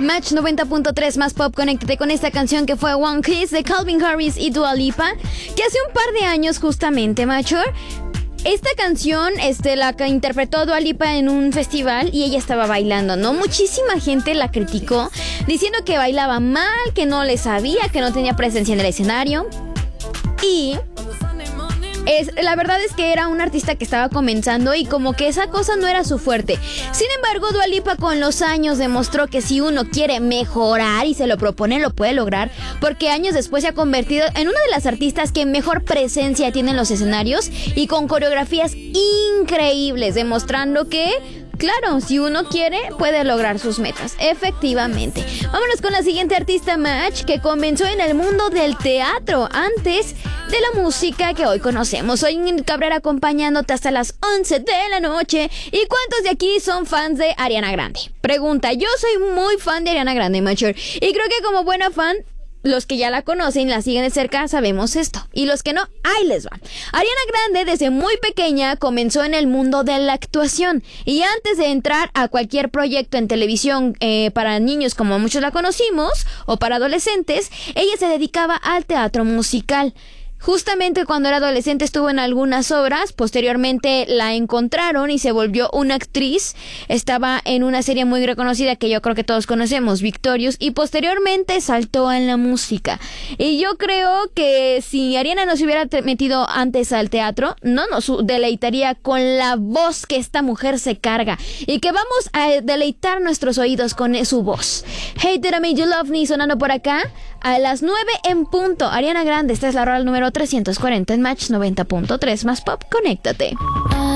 Match 90.3 más pop, conéctate con esta canción que fue One Kiss de Calvin Harris y Dua Lipa, que hace un par de años justamente, macho, esta canción la que interpretó Dua Lipa en un festival y ella estaba bailando, ¿no? Muchísima gente la criticó diciendo que bailaba mal, que no le sabía, que no tenía presencia en el escenario. Y la verdad es que era un artista que estaba comenzando y como que esa cosa no era su fuerte. Sin embargo, Dua Lipa con los años demostró que si uno quiere mejorar y se lo propone, lo puede lograr, porque años después se ha convertido en una de las artistas que mejor presencia tiene en los escenarios y con coreografías increíbles, demostrando que claro, si uno quiere, puede lograr sus metas. Efectivamente. Vámonos con la siguiente artista, Match, que comenzó en el mundo del teatro antes de la música que hoy conocemos. Soy Ingrid Cabrera acompañándote hasta las 11 de la noche. ¿Y cuántos de aquí son fans de Ariana Grande? Pregunta, yo soy muy fan de Ariana Grande, Mature. Y creo que como buena fan, los que ya la conocen, la siguen de cerca, sabemos esto. Y los que no, ahí les va. Ariana Grande desde muy pequeña comenzó en el mundo de la actuación. Y antes de entrar a cualquier proyecto en televisión para niños como muchos la conocimos, o para adolescentes, ella se dedicaba al teatro musical. Justamente cuando era adolescente estuvo en algunas obras, posteriormente la encontraron y se volvió una actriz. Estaba en una serie muy reconocida que yo creo que todos conocemos, Victorious, y posteriormente saltó en la música. Y yo creo que si Ariana no se hubiera metido antes al teatro, no nos deleitaría con la voz que esta mujer se carga y que vamos a deleitar nuestros oídos con su voz. Hey, Did I Make You Love Me sonando por acá a las 9 en punto. Ariana Grande, esta es la rola número 340 en Match 90.3 más pop, conéctate.